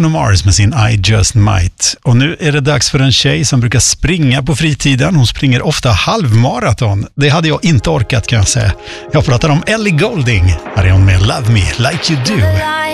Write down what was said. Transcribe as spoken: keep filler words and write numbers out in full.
Bruno Mars med sin I Just Might. Och nu är det dags för en tjej som brukar springa på fritiden. Hon springer ofta halvmaraton. Det hade jag inte orkat, kan jag säga. Jag pratar om Ellie Goulding. Här är hon med Love Me Like You Do.